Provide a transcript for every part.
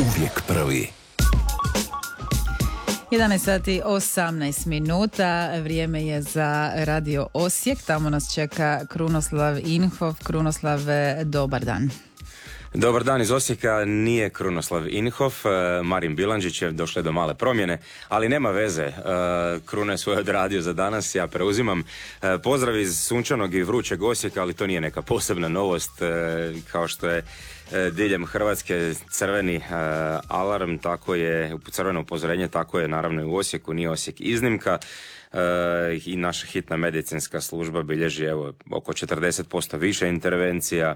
Uvijek prvi. 11 sati 18 minuta, vrijeme je za Radio Osijek, tamo nas čeka Krunoslav Inhof. Krunoslave, dobar dan. Dobar dan iz Osijeka, nije Krunoslav Inhof, Marin Bilandžić je došle do male promjene, ali nema veze, Kruno je svoje odradio za danas, ja preuzimam. Pozdrav iz sunčanog i vrućeg Osijeka, ali to nije neka posebna novost, kao što je diljem Hrvatske crveni alarm, tako je crveno upozorenje, tako je naravno i u Osijeku, nije Osijek iznimka. I naša hitna medicinska služba bilježi oko 40% više intervencija.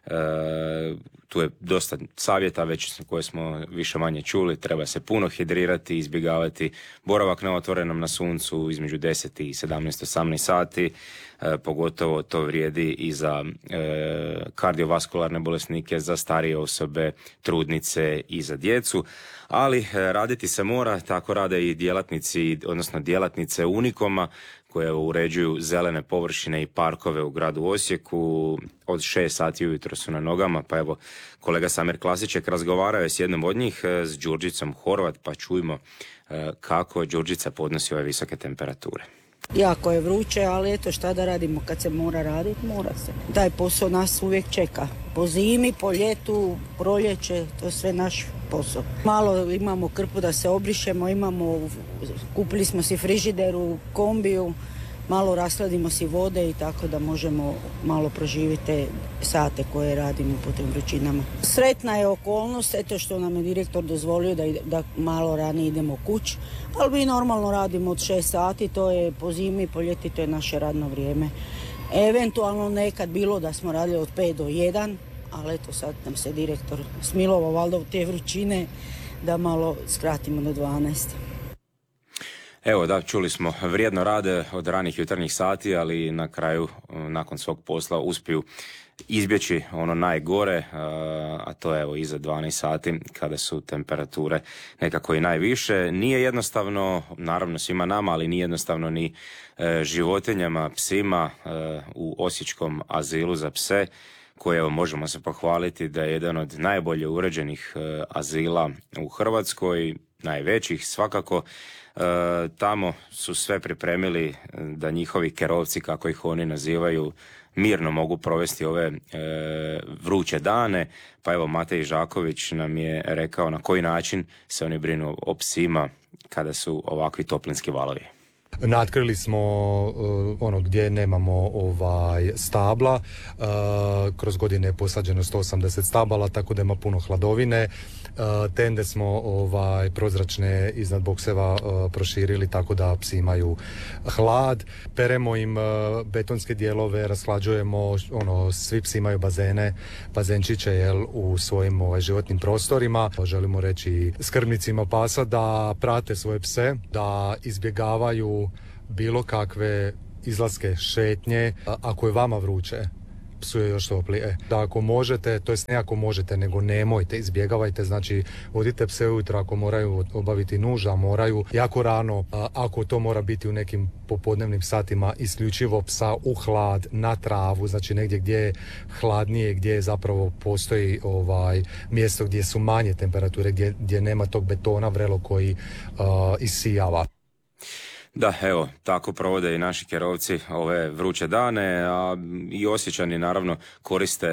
Tu je dosta savjeta već koje smo više manje čuli. Treba se puno hidrirati, izbjegavati boravak na otvorenom na suncu između 10 i 17-18 sati. Pogotovo to vrijedi i za kardiovaskularne bolesnike, za starije osobe, trudnice i za djecu. Ali raditi se mora, tako rade i djelatnici, odnosno djelatnice Unikoma koje uređuju zelene površine i parkove u gradu Osijeku. Od 6 sati ujutro su na nogama, pa evo kolega Samir Klasiček razgovarao je s jednom od njih, s Đurđicom Horvat, pa čujmo kako Đurđica podnosi ove visoke temperature. Jako je vruće, ali eto šta da radimo, kad se mora raditi, mora se. Taj posao nas uvijek čeka. Po zimi, po ljetu, proljeće, to je sve naš posao. Malo imamo krpu da se obrišemo, kupili smo si frižider u kombiju, malo rasladimo si vode i tako da možemo malo proživjeti te sate koje radimo po tim vrućinama. Sretna je okolnost, eto što nam je direktor dozvolio da malo ranije idemo kući, ali mi normalno radimo od 6 sati, to je po zimi, po ljeti, to je naše radno vrijeme. Eventualno nekad bilo da smo radili od 5 do 1, ali eto sad nam se direktor smilovao valjda u te vrućine da malo skratimo do 12. Evo da, čuli smo, vrijedno rade od ranih jutarnjih sati, ali na kraju, nakon svog posla, uspiju izbjeći ono najgore, a to je evo iza 12 sati kada su temperature nekako i najviše. Nije jednostavno, naravno svima nama, ali nije jednostavno ni životinjama, psima u osječkom azilu za pse, koje evo možemo se pohvaliti da je jedan od najbolje uređenih azila u Hrvatskoj, najvećih svakako. Tamo su sve pripremili da njihovi kerovci, kako ih oni nazivaju, mirno mogu provesti ove vruće dane. Pa evo Matej Žaković nam je rekao na koji način se oni brinu o psima kada su ovakvi toplinski valovi. Natkrili smo gdje nemamo stabla, kroz godine je posađeno 180 stabala, tako da ima puno hladovine. Tende smo prozračne iznad bokseva proširili tako da psi imaju hlad. Peremo im betonske dijelove, rashlađujemo, svi psi imaju bazenčiće u svojim životnim prostorima. Želimo reći skrbnicima pasa da prate svoje pse, da izbjegavaju bilo kakve izlaske, šetnje. Ako je vama vruće, psu je još toplije. Da ako možete, to jest ne ako možete, nego nemojte, izbjegavajte, znači vodite pse ujutro ako moraju obaviti nužda, moraju jako rano, ako to mora biti u nekim popodnevnim satima, isključivo psa u hlad, na travu, znači negdje gdje je hladnije, gdje zapravo postoji mjesto gdje su manje temperature, gdje nema tog betona vrelo koji isijava. Da, evo, tako provode i naši kerovci ove vruće dane, a i Osječani naravno koriste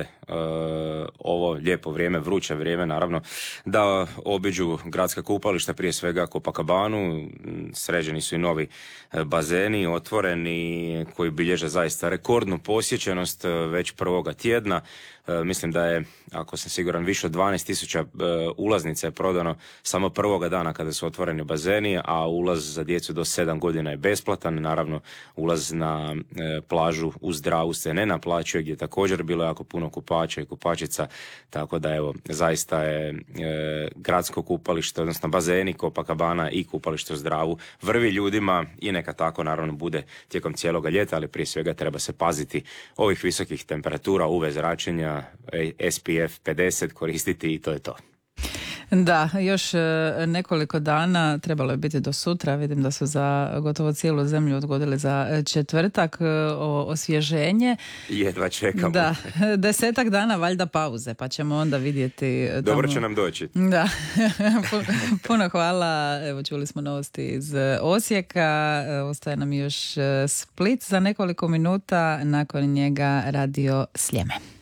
ovo lijepo vrijeme, vruće vrijeme naravno, da obiđu gradska kupališta, prije svega Copacabanu. Sređeni su i novi bazeni, otvoreni, koji bilježe zaista rekordnu posjećenost već prvoga tjedna. Mislim da je, ako sam siguran, više od 12.000 ulaznica je prodano samo prvoga dana kada su otvoreni bazeni, a ulaz za djecu do 7 godina je besplatan. Naravno, ulaz na plažu uz Dravu se ne naplaćuje, gdje je također bilo jako puno kupača i kupačica, tako da evo, zaista je gradsko kupalište, odnosno bazeni Copacabana i kupalište uz Dravu vrvi ljudima i neka tako naravno bude tijekom cijeloga ljeta, ali prije svega treba se paziti ovih visokih temperatura, UV zračenja, SPF 50 koristiti i to je to. Da, još nekoliko dana, trebalo je biti do sutra, vidim da su za gotovo cijelu zemlju odgodili za četvrtak osvježenje. Jedva čekamo. Da, 10 dana valjda pauze, pa ćemo onda vidjeti. Dobro će nam doći. Da, puno hvala. Evo, čuli smo novosti iz Osijeka, ostaje nam još Split za nekoliko minuta, nakon njega Radio Sljeme.